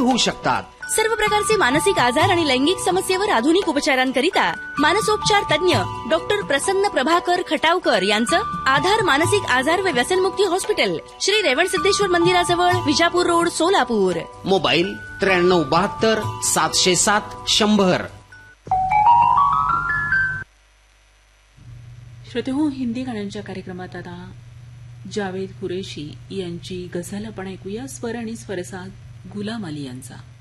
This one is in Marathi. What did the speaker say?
होऊ शकतात. सर्व प्रकारचे मानसिक आजार आणि लैंगिक समस्येवर आधुनिक उपचारांकरिता मानसोपचार तज्ञ डॉक्टर प्रसन्न प्रभाकर खटावकर यांचं आधार मानसिक आजार व व्यसनमुक्ती हॉस्पिटल, श्री रेवणसिद्धेश्वर मंदिराजवळ, विजापूर रोड, सोलापूर. मोबाईल 9372 707 100. श्रोतेहो, हिंदी गाण्यांच्या कार्यक्रमात आता जावेद कुरेशी यांची गझल आपण ऐकूया. स्वर आणि स्वरसाद गुलाम अली यांचा.